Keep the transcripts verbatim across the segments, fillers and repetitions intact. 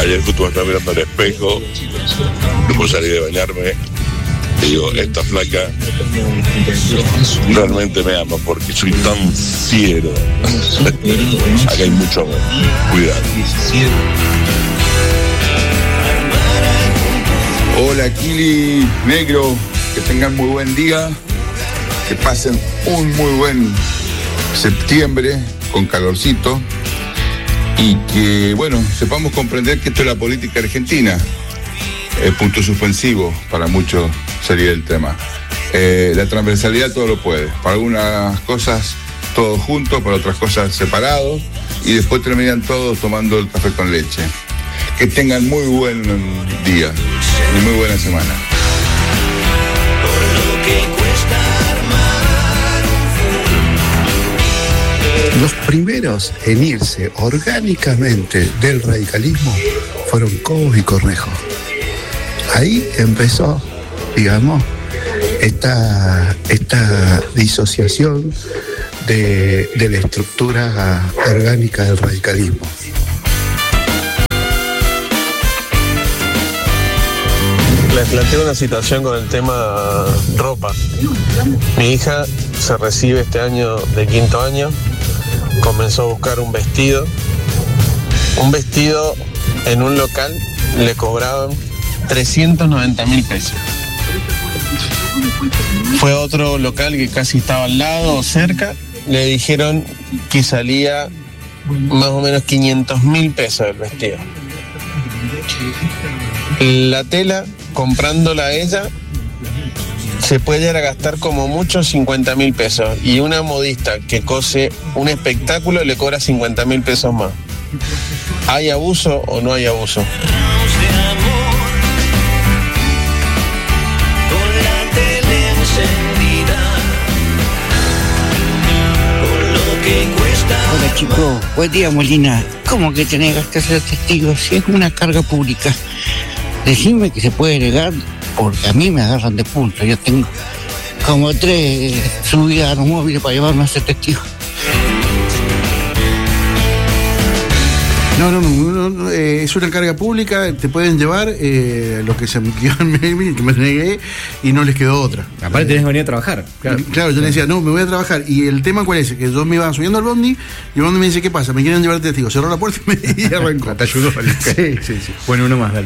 Ayer justo me estaba mirando al espejo, después salí de bañarme y digo, esta flaca realmente me ama porque soy tan fiero. Acá hay mucho amor, cuidado. Hola Kili, negro, que tengan muy buen día, que pasen un muy buen septiembre con calorcito y que, bueno, sepamos comprender que esto es la política argentina. Eh, punto suspensivo para muchos sería el tema. Eh, la transversalidad todo lo puede. Para algunas cosas todos juntos, para otras cosas separados y después terminan todos tomando el café con leche. Que tengan muy buen día y muy buena semana. Los primeros en irse orgánicamente del radicalismo fueron Cobos y Cornejo. Ahí empezó, digamos, esta, esta disociación de, de la estructura orgánica del radicalismo. Les planteo una situación con el tema ropa. Mi hija se recibe este año de quinto año, comenzó a buscar un vestido. Un vestido en un local le cobraban trescientos noventa mil pesos. Fue a otro local que casi estaba al lado o cerca, le dijeron que salía más o menos quinientos mil pesos el vestido. La tela, comprándola a ella, se puede llegar a gastar como mucho cincuenta mil pesos. Y una modista que cose un espectáculo le cobra cincuenta mil pesos más. ¿Hay abuso o no hay abuso? Hola chicos, buen día Molina. ¿Cómo que tenés que ser testigo si es una carga pública? Decime que se puede negar, porque a mí me agarran de punto. Yo tengo como tres subidas a los móviles para llevarme a ser testigo. No, no, no, no eh, es una carga pública, te pueden llevar eh, lo que se me quedó en mí, que me negué y no les quedó otra. Aparte tenés que venir a trabajar. Claro, claro yo le decía, no, me voy a trabajar. Y el tema cuál es, que yo me iba subiendo al bondi y el bondi me dice, ¿qué pasa? Me quieren llevar de testigo. Cerró la puerta y, me, y arrancó. Te ayudó. Sí, sí, sí. Bueno, uno más, dale.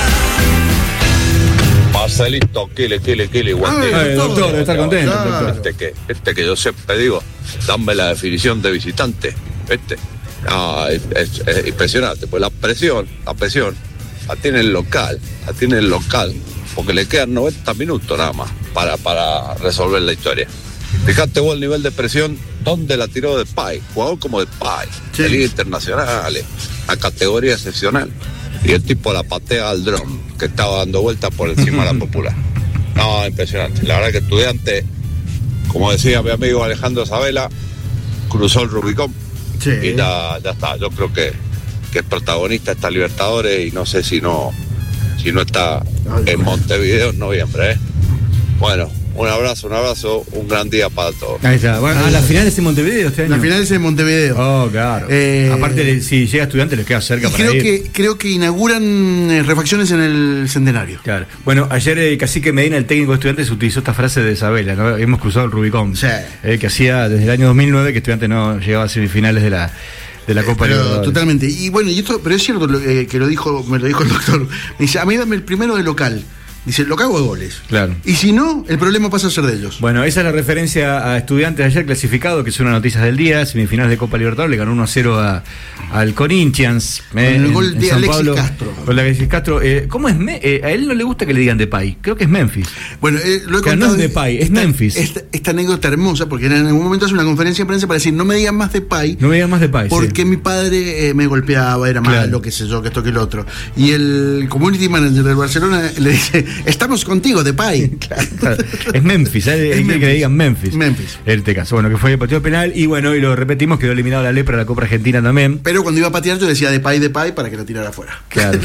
Marcelito, Kile, Kile, Kile, Guantero. Ah, doctor, debe estar contento. Claro. Este que, este que yo siempre digo, dame la definición de visitante. Este. Ah, es, es, es impresionante, pues la presión, la presión, la tiene el local, la tiene el local, porque le quedan noventa minutos nada más para, para resolver la historia. Fíjate vos el nivel de presión, ¿dónde la tiró Depay? Jugador como Depay, sí. De Liga Internacional, la categoría excepcional. Y el tipo la patea al dron, que estaba dando vueltas por encima de la popular. No, impresionante. La verdad que Estudiante, como decía mi amigo Alejandro Sabela, cruzó el Rubicón. Sí. Y ya, ya está, yo creo que, que es protagonista esta Libertadores y no sé si no si no está en Montevideo en noviembre, ¿eh? Bueno, un abrazo, un abrazo, un gran día para todos. Ahí está. Bueno, ah, la final es en Montevideo este año. La final es en Montevideo. Oh, claro. Eh, Aparte, si llega Estudiante, les queda cerca para creo ir. Que, creo que inauguran eh, refacciones en el Centenario. Claro. Bueno, ayer el Cacique Medina, el técnico de Estudiantes, utilizó esta frase de Isabela, ¿no? Hemos cruzado el Rubicón. Sí. Eh, que hacía desde el año dos mil nueve que Estudiantes no llegaba a semifinales de la de la Copa Libertadores. Totalmente. Y bueno, y esto, pero es cierto lo, eh, que lo dijo, me lo dijo el doctor. Me dice, a mí dame el primero de local. Dice, lo cago de goles. Claro. Y si no, el problema pasa a ser de ellos. Bueno, esa es la referencia a Estudiantes ayer clasificado, que es una noticia del día, semifinales de Copa Libertadores, le ganó uno a cero a, al Corinthians. Con eh, el gol en, de en Alexis Pablo, Castro. Con Alexis Castro. Eh, ¿Cómo es? Me, eh, a él no le gusta que le digan Depay, creo que es Memphis. Bueno, eh, lo he que contado. No es Depay, es esta, Memphis. Esta, esta anécdota hermosa, porque en algún momento hace una conferencia de prensa para decir, no me digan más Depay. No me digan más Depay. Porque sí. Mi padre eh, me golpeaba, era claro. malo, qué sé yo, que esto, que el otro. Y el community manager del Barcelona le dice, Estamos contigo, Depay. Claro, claro. Es Memphis, ¿eh? Es Memphis. Que le digan Memphis. Memphis. En este caso, bueno, que fue pateó penal y bueno, y lo repetimos, quedó eliminado la Lepra, la Copa Argentina también. Pero cuando iba a patear yo decía Depay, Depay para que lo tirara afuera. Claro.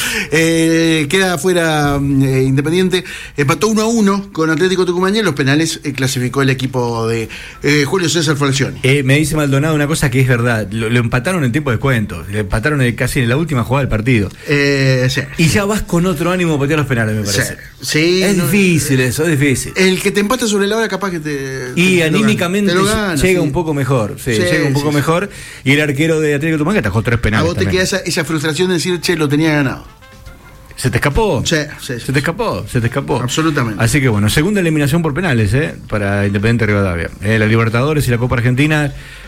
eh, queda afuera eh, Independiente, empató uno a uno con Atlético Tucumán y en los penales eh, clasificó el equipo de eh, Julio César Falcioni. Eh, me dice Maldonado una cosa que es verdad, lo, lo empataron en tiempo de descuento, le empataron en, casi en la última jugada del partido. Eh, sí. Y ya vas con otro ánimo a patear los penales, me parece. Sí. Sí, es no, difícil eso, es difícil. El que te empata sobre la hora capaz que te... Y te, anímicamente te lo gana, llega sí. un poco mejor, sí, Sí, llega un poco sí, mejor. sí. Y el arquero de Atlético Tucumán que atajó tres penales. A vos te también. queda esa, esa frustración de decir, che, lo tenía ganado. ¿Se te escapó? Sí, sí, sí. Se te escapó, se te escapó. Absolutamente. Así que bueno, segunda eliminación por penales, ¿eh? Para Independiente Rivadavia. Eh, la Libertadores y la Copa Argentina,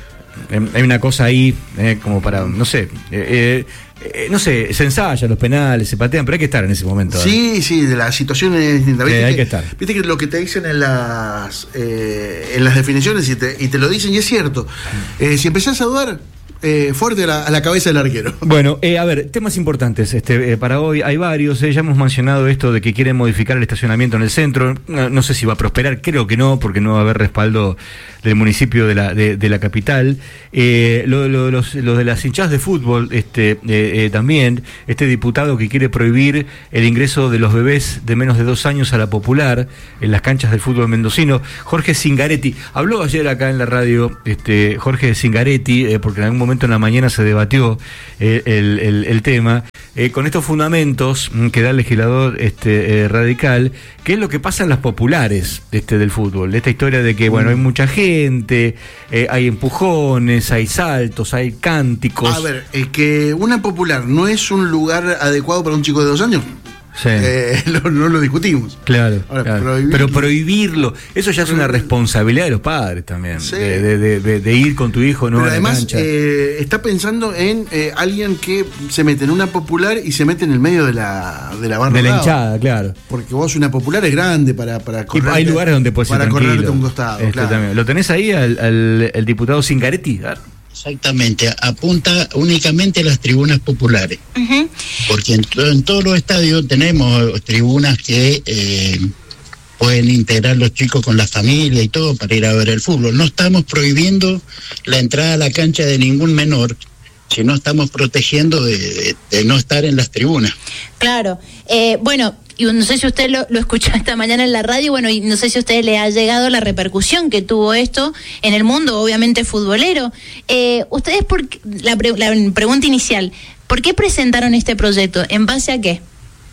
eh, hay una cosa ahí, eh, como para, no sé, eh, eh, no sé, se ensayan los penales, se patean, pero hay que estar en ese momento. ¿eh? Sí, sí, de las situaciones. Eh, hay que, que estar. Viste que lo que te dicen en las eh, en las definiciones y te, y te lo dicen y es cierto. Eh, si empezás a dudar, eh, fuerte a la, a la cabeza del arquero. Bueno, eh, a ver, temas importantes este eh, para hoy. Hay varios, eh, ya hemos mencionado esto de que quieren modificar el estacionamiento en el centro. No, no sé si va a prosperar, creo que no, porque no va a haber respaldo del municipio de la, de, de la capital. Eh, lo, lo, los, los de las hinchadas de fútbol, este eh, eh, también, este diputado que quiere prohibir el ingreso de los bebés de menos de dos años a la Popular en las canchas del fútbol mendocino. Jorge Zingaretti, habló ayer acá en la radio, este Jorge Zingaretti, eh, porque en algún momento en la mañana se debatió eh, el, el, el tema, eh, con estos fundamentos que da el legislador este, eh, radical, que es lo que pasa en las populares este, del fútbol. Esta historia de que, bueno, hay mucha gente, eh, hay empujones, hay saltos, hay cánticos. A ver, es que una popular no es un lugar adecuado para un chico de dos años. Sí. Eh, no, no lo discutimos. Claro, Ahora, claro. prohibirlo. Pero prohibirlo, eso ya es una responsabilidad de los padres también, Sí. de, de, de, de, de ir con tu hijo, no Pero a la además cancha. eh, está pensando en eh, alguien que se mete en una popular y se mete en el medio de la de la barra de la brava. hinchada, claro. Porque vos una popular es grande para para Y correr. hay lugares donde puedes ir para tranquilo. correrte a un costado. Este Claro. también. ¿Lo tenés ahí al, al el diputado Zingaretti? ¿Ah? Exactamente, apunta únicamente a las tribunas populares, Uh-huh. porque en, to- en todos los estadios tenemos tribunas que eh, pueden integrar los chicos con la familia y todo para ir a ver el fútbol. No estamos prohibiendo la entrada a la cancha de ningún menor, sino estamos protegiendo de, de, de no estar en las tribunas. Claro. Eh, bueno, y no sé si usted lo, lo escuchó esta mañana en la radio, bueno, y no sé si a usted le ha llegado la repercusión que tuvo esto en el mundo, obviamente futbolero. Eh, ustedes, por qué- la, pre- la pregunta inicial, ¿por qué presentaron este proyecto? ¿En base a qué?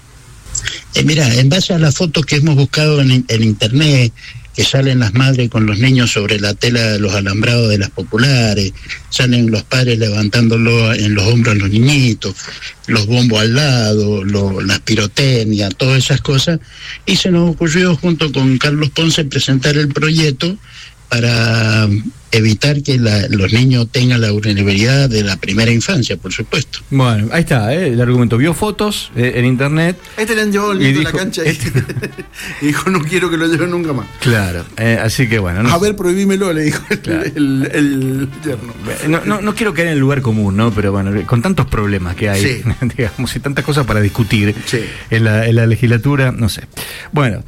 Eh, mira, en base a las fotos que hemos buscado en, en internet, que salen las madres con los niños sobre la tela de los alambrados de las populares, salen los padres levantándolo en los hombros a los niñitos, los bombos al lado, lo, las pirotecnias, todas esas cosas, y se nos ocurrió junto con Carlos Ponce presentar el proyecto para evitar que la, los niños tengan la vulnerabilidad de la primera infancia, por supuesto. Bueno, ahí está, ¿eh? El argumento. Vio fotos eh, en internet. Este le han llevado el Y nieto a la dijo- cancha y, y dijo, no quiero que lo lleven nunca más. Claro, eh, así que bueno. No, A ver, prohibímelo, le dijo el, Claro. el, el yerno. no, no, no quiero caer en el lugar común, ¿no? Pero bueno, con tantos problemas que hay, Sí. digamos, y tantas cosas para discutir Sí. en, la, en la legislatura, no sé. Bueno,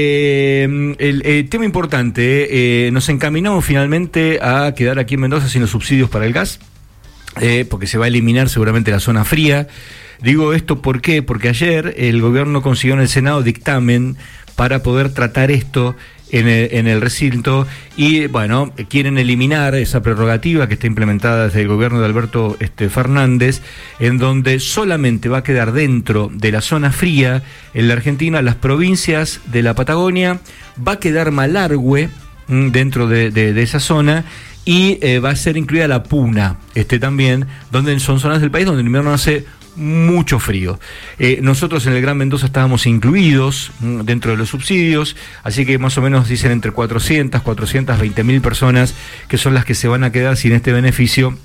eh, el, el tema importante, eh, nos encaminamos finalmente a quedar aquí en Mendoza sin los subsidios para el gas, eh, porque se va a eliminar seguramente la zona fría. Digo esto ¿por qué? Porque ayer el gobierno consiguió en el Senado dictamen para poder tratar esto en el, en el recinto y, bueno, quieren eliminar esa prerrogativa que está implementada desde el gobierno de Alberto este, Fernández, en donde solamente va a quedar dentro de la zona fría en la Argentina las provincias de la Patagonia, va a quedar Malargüe mm, dentro de, de, de esa zona y eh, va a ser incluida la Puna este, también, donde son zonas del país donde el invierno hace mucho frío. Eh, nosotros en el Gran Mendoza estábamos incluidos mm, dentro de los subsidios, así que más o menos dicen entre cuatrocientas, cuatrocientas veinte mil personas que son las que se van a quedar sin este beneficio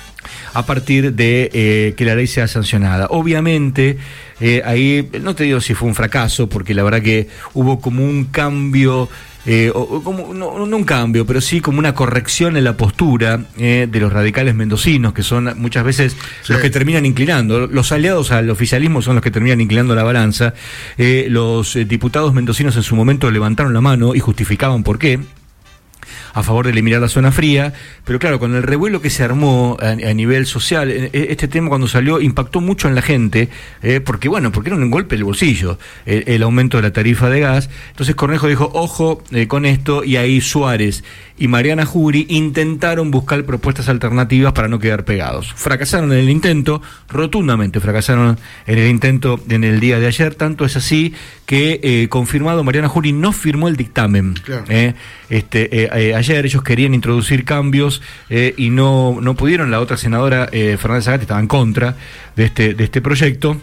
a partir de eh, que la ley sea sancionada. Obviamente, eh, ahí no te digo si fue un fracaso, porque la verdad que hubo como un cambio eh, o, o como, no, no un cambio, pero sí como una corrección en la postura eh, de los radicales mendocinos, que son muchas veces sí. los que terminan inclinando. Los aliados al oficialismo son los que terminan inclinando la balanza. Eh, los eh, diputados mendocinos en su momento levantaron la mano y justificaban por qué, a favor de eliminar la zona fría, pero claro, con el revuelo que se armó a, a nivel social, este tema cuando salió impactó mucho en la gente, eh, porque bueno, porque era un golpe en el bolsillo, el, el aumento de la tarifa de gas. Entonces Cornejo dijo, ojo eh, con esto, y ahí Suárez y Mariana Jury intentaron buscar propuestas alternativas para no quedar pegados. Fracasaron en el intento, rotundamente fracasaron en el intento en el día de ayer, tanto es así que eh, confirmado, Mariana Jury no firmó el dictamen. Claro. Eh, este, eh, eh, ayer ellos querían introducir cambios eh, y no, no pudieron. La otra senadora, eh, Fernández Agati, estaba en contra de este, de este proyecto.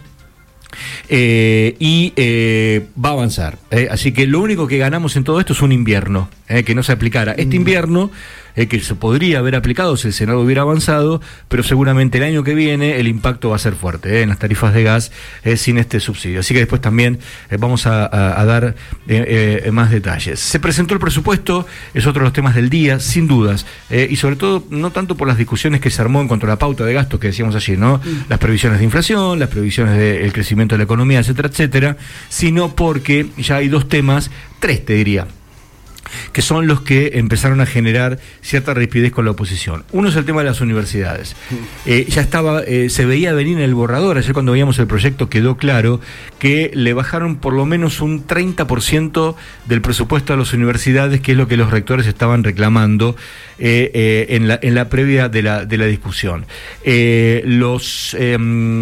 Eh, y eh, va a avanzar, eh, así que lo único que ganamos en todo esto es un invierno, eh, que no se aplicara este invierno, eh, que se podría haber aplicado si el Senado hubiera avanzado, pero seguramente el año que viene el impacto va a ser fuerte eh, en las tarifas de gas eh, sin este subsidio, así que después también eh, vamos a, a, a dar eh, eh, más detalles. Se presentó el presupuesto, es otro de los temas del día, sin dudas, eh, y sobre todo no tanto por las discusiones que se armó en cuanto a la pauta de gastos que decíamos ayer, ¿no? Las previsiones de inflación, las previsiones del crecimiento de la economía, etcétera, etcétera, sino porque ya hay dos temas, tres te diría, que son los que empezaron a generar cierta rigidez con la oposición. Uno es el tema de las universidades. Eh, ya estaba, eh, se veía venir en el borrador, ayer cuando veíamos el proyecto quedó claro que le bajaron por lo menos un treinta por ciento del presupuesto a las universidades, que es lo que los rectores estaban reclamando eh, eh, en, la, en la previa de la, de la discusión. Eh, los eh,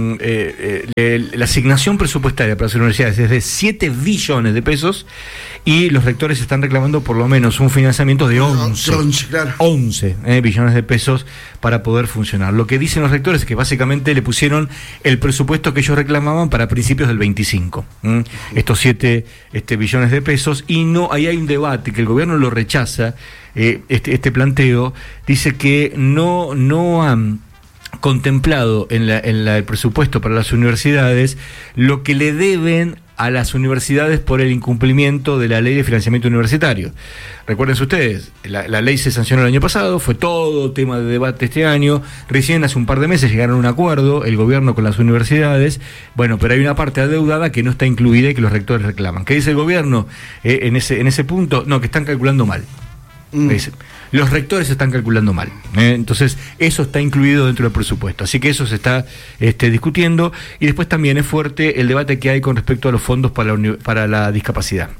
eh, eh, la asignación presupuestaria para las universidades es de siete billones de pesos y los rectores están reclamando por lo menos un financiamiento de once, once, claro. once eh, billones de pesos para poder funcionar. Lo que dicen los rectores es que básicamente le pusieron el presupuesto que ellos reclamaban para principios del veinticinco, ¿eh? estos siete este, billones de pesos, y no, ahí hay un debate que el gobierno lo rechaza, eh, este, este planteo, dice que no, no han contemplado en, la, en la, el presupuesto para las universidades lo que le deben a las universidades por el incumplimiento de la ley de financiamiento universitario. Recuérdense ustedes, la, la ley se sancionó el año pasado, fue todo tema de debate este año, recién hace un par de meses llegaron a un acuerdo el gobierno con las universidades, bueno, pero hay una parte adeudada que no está incluida y que los rectores reclaman. ¿Qué dice el gobierno eh, en ese en ese punto? No, que están calculando mal. Mm. Dicen. Los rectores están calculando mal, ¿eh? Entonces eso está incluido dentro del presupuesto, así que eso se está este, discutiendo. Y después también es fuerte el debate que hay con respecto a los fondos para la, para la discapacidad.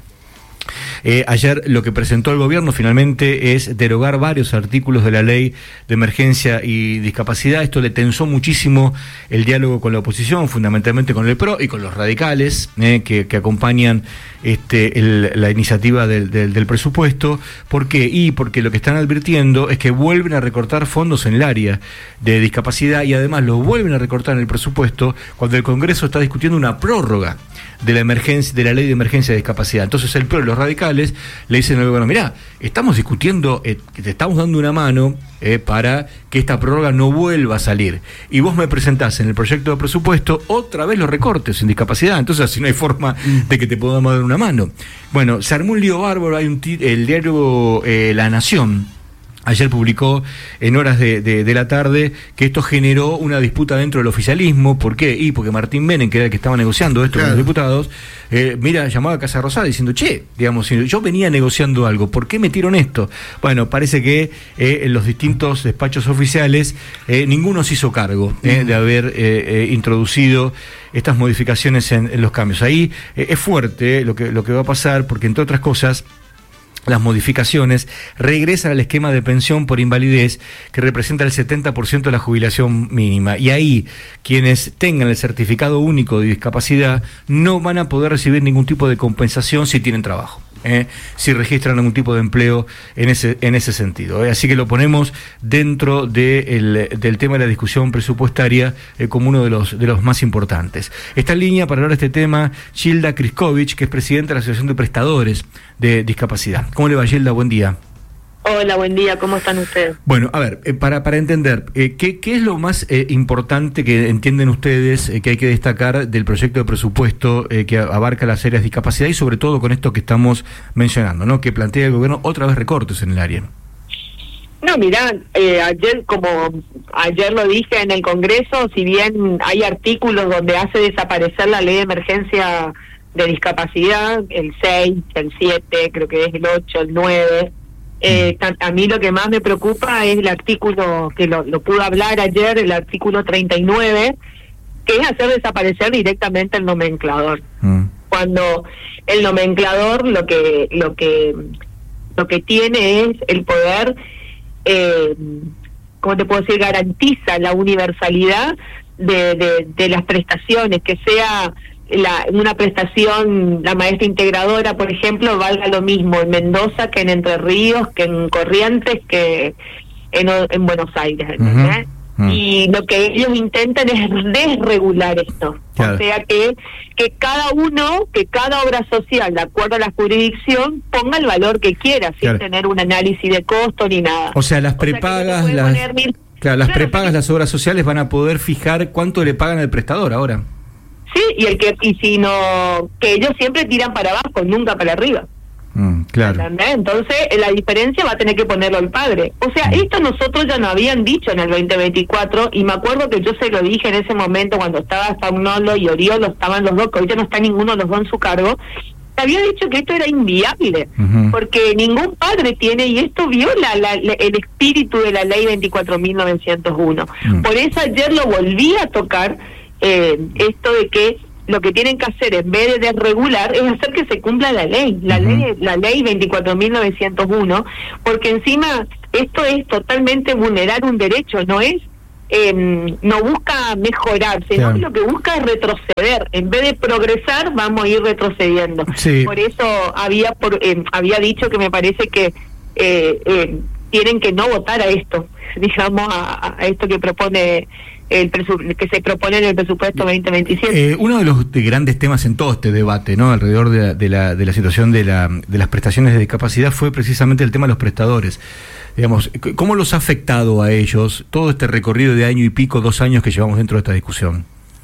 Eh, ayer lo que presentó el gobierno finalmente es derogar varios artículos de la ley de emergencia y discapacidad. Esto le tensó muchísimo el diálogo con la oposición, fundamentalmente con el P R O y con los radicales eh, que, que acompañan este, el, la iniciativa del, del, del presupuesto. ¿Por qué? Y porque lo que están advirtiendo es que vuelven a recortar fondos en el área de discapacidad y además los vuelven a recortar en el presupuesto cuando el Congreso está discutiendo una prórroga de la emergencia, de la ley de emergencia de discapacidad. Entonces el P R O y los radicales le dicen al gobierno, mirá, estamos discutiendo, eh, te estamos dando una mano eh, para que esta prórroga no vuelva a salir. Y vos me presentás en el proyecto de presupuesto otra vez los recortes en discapacidad. Entonces así no hay forma de que te podamos dar una mano. Bueno, se armó un lío bárbaro, hay un t- el diario eh, La Nación ayer publicó en horas de, de, de la tarde que esto generó una disputa dentro del oficialismo. ¿Por qué? Y porque Martín Menem, que era el que estaba negociando esto claro. con los diputados, eh, mira, llamaba a Casa Rosada diciendo, che, digamos, yo venía negociando algo, ¿por qué metieron esto? Bueno, parece que eh, en los distintos despachos oficiales eh, ninguno se hizo cargo eh, de haber eh, eh, introducido estas modificaciones en, en los cambios. Ahí eh, es fuerte eh, lo que, lo que va a pasar, porque entre otras cosas las modificaciones regresan al esquema de pensión por invalidez que representa el setenta por ciento de la jubilación mínima, y ahí quienes tengan el certificado único de discapacidad no van a poder recibir ningún tipo de compensación si tienen trabajo. Eh, si registran algún tipo de empleo en ese en ese sentido. Eh. Así que lo ponemos dentro de el, del tema de la discusión presupuestaria eh, como uno de los de los más importantes. Está en línea para hablar de este tema Gilda Kriskovich, que es presidenta de la Asociación de Prestadores de Discapacidad. ¿Cómo le va, Gilda? Buen día. Hola, buen día, ¿cómo están ustedes? Bueno, a ver, eh, para, para entender, eh, ¿qué, ¿qué es lo más eh, importante que entienden ustedes eh, que hay que destacar del proyecto de presupuesto eh, que abarca las áreas de discapacidad y sobre todo con esto que estamos mencionando, ¿no? Que plantea el gobierno otra vez recortes en el área? No, mirá, eh, ayer, como ayer lo dije en el Congreso, si bien hay artículos donde hace desaparecer la ley de emergencia de discapacidad, el seis, el siete, creo que es el ocho, el nueve... Eh, a mí lo que más me preocupa es el artículo, que lo, lo pude hablar ayer, el artículo treinta y nueve, que es hacer desaparecer directamente el nomenclador. Mm. Cuando el nomenclador lo que lo que lo que tiene es el poder, eh, ¿cómo te puedo decir? Garantiza la universalidad de, de, de las prestaciones, que sea La, una prestación, la maestra integradora, por ejemplo, valga lo mismo en Mendoza que en Entre Ríos, que en Corrientes, que en, en Buenos Aires, ¿entendés? Uh-huh. Uh-huh. Y lo que ellos intentan es desregular esto. Claro. O sea, que que cada uno, que cada obra social, de acuerdo a la jurisdicción, ponga el valor que quiera, sin claro. tener un análisis de costo ni nada. O sea, las prepagas, o sea, las, mil... claro, las claro, prepagas, sí. Las obras sociales van a poder fijar cuánto le pagan al prestador ahora. Sí, y el que y si no, que ellos siempre tiran para abajo, nunca para arriba. Mm, claro. ¿Entendés? Entonces, la diferencia va a tener que ponerlo el padre. O sea, mm. esto nosotros ya nos habían dicho en el veinte veinticuatro, y me acuerdo que yo se lo dije en ese momento cuando estaba Faunolo y Oriolo, estaban los dos, que ahorita no está ninguno de los dos en su cargo. Había dicho que esto era inviable, uh-huh. porque ningún padre tiene, y esto viola la, la, el espíritu de la ley veinticuatro mil novecientos uno. Mm. Por eso ayer lo volví a tocar. Eh, esto de que lo que tienen que hacer en vez de desregular es hacer que se cumpla la ley, la uh-huh. ley la ley veinticuatro mil novecientos uno, porque encima esto es totalmente vulnerar un derecho, no es eh, no busca mejorar, sino claro. que lo que busca es retroceder. En vez de progresar, vamos a ir retrocediendo. Sí. Por eso había por, eh, había dicho que me parece que eh, eh, tienen que no votar a esto, digamos, a, a esto que propone el presu- que se propone en el presupuesto veinte veintisiete. Eh, uno de los de grandes temas en todo este debate, ¿no?, alrededor de la, de la, de la situación de, la, de las prestaciones de discapacidad fue precisamente el tema de los prestadores. Digamos, ¿cómo los ha afectado a ellos todo este recorrido de año y pico, dos años que llevamos dentro de esta discusión?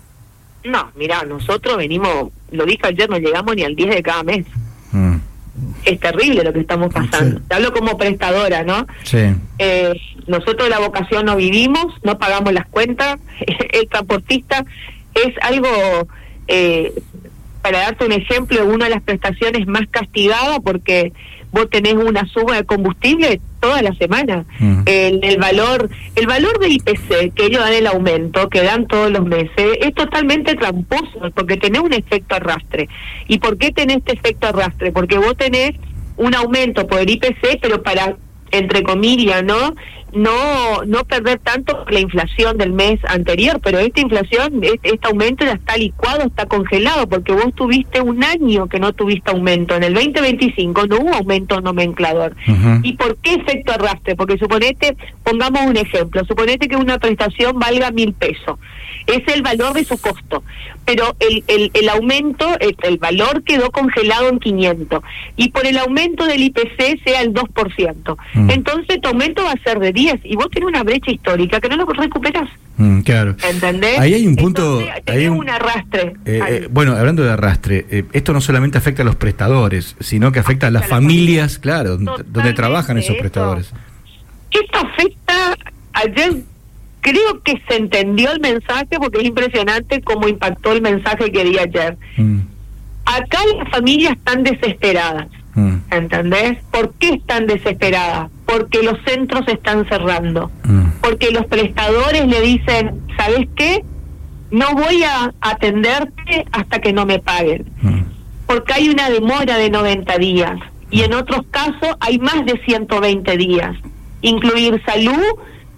No, mirá, nosotros venimos, lo dije ayer, no llegamos ni al diez de cada mes. Mm. Es terrible lo que estamos pasando. Sí. Te hablo como prestadora, ¿no? Sí. Eh, nosotros la vocación no vivimos, no pagamos las cuentas. El transportista es algo, eh, para darte un ejemplo, una de las prestaciones más castigadas, porque vos tenés una suma de combustible toda la semana. Mm. El, el valor el valor del I P C, que ellos dan el aumento, que dan todos los meses, es totalmente tramposo, porque tenés un efecto arrastre. ¿Y por qué tenés este efecto arrastre? Porque vos tenés un aumento por el I P C, pero para, entre comillas, ¿no? no no perder tanto la inflación del mes anterior, pero esta inflación, este, este aumento ya está licuado, está congelado, porque vos tuviste un año que no tuviste aumento. En el veinte veinticinco no hubo aumento nomenclador. Uh-huh. ¿Y por qué efecto arrastre? Porque suponete, pongamos un ejemplo, suponete que una prestación valga mil pesos, es el valor de su costo, pero el, el, el aumento, el, el valor quedó congelado en quinientos, y por el aumento del I P C sea el dos por ciento. Uh-huh. Entonces tu aumento va a ser de diez, y vos tenés una brecha histórica que no lo recuperás. Mm, claro. ¿Entendés? Ahí hay un punto... Entonces, tenés hay un, un arrastre. Eh, eh, bueno, hablando de arrastre, eh, esto no solamente afecta a los prestadores, sino que afecta a las afecta familias, a la familia. Claro, donde trabajan esos eso. prestadores. Esto afecta... Ayer creo que se entendió el mensaje, porque es impresionante cómo impactó el mensaje que di ayer. Mm. Acá las familias están desesperadas. Mm. ¿Entendés? ¿Por qué están desesperadas? Porque los centros están cerrando. Mm. Porque los prestadores le dicen, ¿sabes qué? No voy a atenderte hasta que no me paguen. Mm. Porque hay una demora de noventa días. Y en otros casos hay más de ciento veinte días. Incluir salud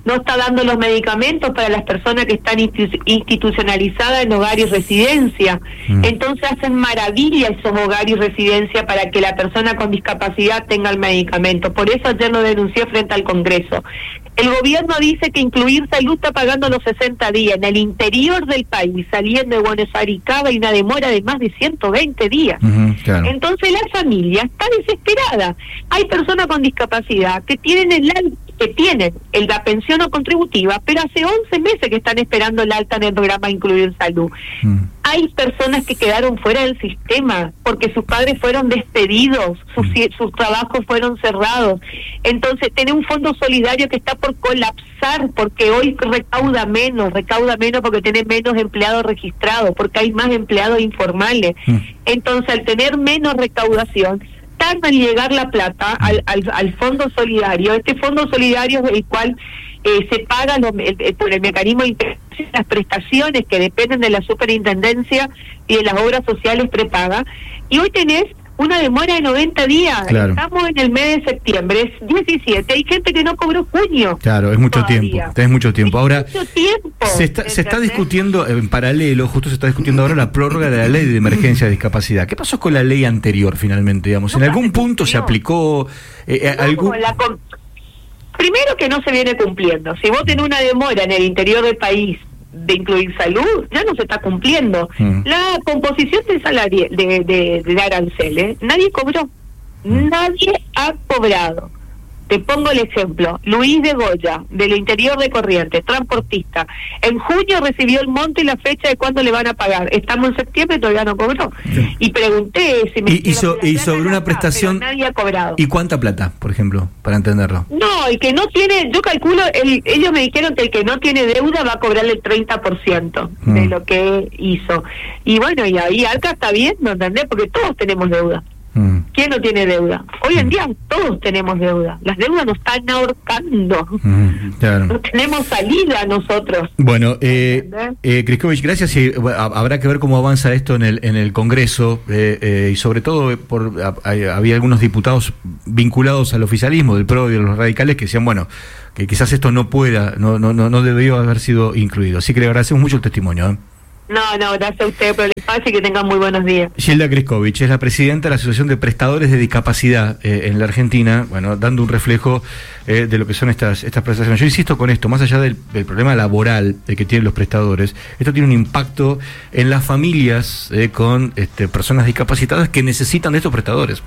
no está dando los medicamentos para las personas que están institu- institucionalizadas en hogar y residencia. Mm. Entonces hacen maravilla esos hogares y residencia para que la persona con discapacidad tenga el medicamento. Por eso ayer lo denuncié frente al Congreso. El gobierno dice que Incluir Salud está pagando los sesenta días. En el interior del país, saliendo de Buenos Aires y Cava, hay una demora de más de ciento veinte días. Uh-huh, claro. Entonces la familia está desesperada. Hay personas con discapacidad que tienen el que tienen el, la pensión no contributiva, pero hace once meses que están esperando el alta en el programa Incluir Salud. Uh-huh. Hay personas que quedaron fuera del sistema porque sus padres fueron despedidos, sus, uh-huh. sus trabajos fueron cerrados. Entonces tiene un fondo solidario que está por colapsar porque hoy recauda menos, recauda menos porque tiene menos empleados registrados, porque hay más empleados informales. Uh-huh. Entonces al tener menos recaudación, tarda en llegar la plata al, al, al fondo solidario. Este fondo solidario es el cual eh, se paga lo, el, el, por el mecanismo de las prestaciones que dependen de la superintendencia y de las obras sociales prepaga, y hoy tenés una demora de noventa días. Claro. Estamos en el mes de septiembre, es diecisiete, hay gente que no cobró junio. Claro, es mucho todavía. tiempo, tenés mucho tiempo. Ahora, mucho tiempo, se, está, se está discutiendo en paralelo, justo se está discutiendo ahora la prórroga de la ley de emergencia de discapacidad. ¿Qué pasó con la ley anterior finalmente? Digamos, no, ¿en algún punto se aplicó? Eh, no, algún... la com- Primero que no se viene cumpliendo. Si vos tenés una demora en el interior del país de Incluir Salud, ya no se está cumpliendo. Mm. La composición de salario de, de, de aranceles, nadie cobró. Mm. Nadie ha cobrado. Te pongo el ejemplo. Luis de Goya, del interior de Corrientes, transportista. En junio recibió el monto y la fecha de cuándo le van a pagar. Estamos en septiembre y todavía no cobró. Sí. Y pregunté si me... Y, y, so, y sobre una prestación... Nadie ha cobrado. ¿Y cuánta plata, por ejemplo, para entenderlo? No, el que no tiene... Yo calculo, el, ellos me dijeron que el que no tiene deuda va a cobrarle el treinta por ciento mm. de lo que hizo. Y bueno, y ahí Arca está bien, ¿no entendés? Porque todos tenemos deuda. ¿Quién no tiene deuda? Hoy en día todos tenemos deuda. Las deudas nos están ahorcando. Mm, claro. No tenemos salida nosotros. Bueno, eh, eh, Kriskovich, gracias. Y habrá que ver cómo avanza esto en el en el Congreso eh, eh, y sobre todo por a, a, había algunos diputados vinculados al oficialismo del P R O y de los radicales que decían, bueno, que quizás esto no pueda, no no no, no debió haber sido incluido. Así que le agradecemos mucho el testimonio, ¿eh? No, no, gracias a usted por el espacio y que tengan muy buenos días. Gilda Kriskovich es la presidenta de la Asociación de Prestadores de Discapacidad eh, en la Argentina, bueno, dando un reflejo eh, de lo que son estas estas prestaciones. Yo insisto con esto, más allá del, del problema laboral de que tienen los prestadores, esto tiene un impacto en las familias eh, con este, personas discapacitadas que necesitan de estos prestadores.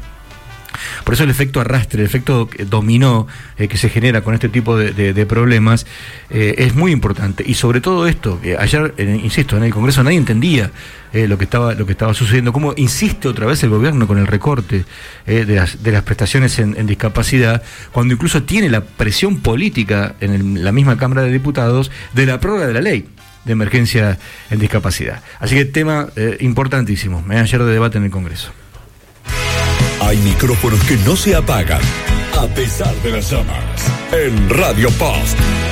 Por eso el efecto arrastre, el efecto dominó eh, que se genera con este tipo de, de, de problemas eh, es muy importante. Y sobre todo esto, que ayer, eh, insisto, en el Congreso nadie entendía eh, lo que estaba lo que estaba sucediendo, cómo insiste otra vez el gobierno con el recorte eh, de, las, de las prestaciones en, en discapacidad, cuando incluso tiene la presión política en el, la misma Cámara de Diputados de la prórroga de la ley de emergencia en discapacidad. Así que tema eh, importantísimo, eh, ayer de debate en el Congreso. Hay micrófonos que no se apagan a pesar de las llamas. En Radio Post.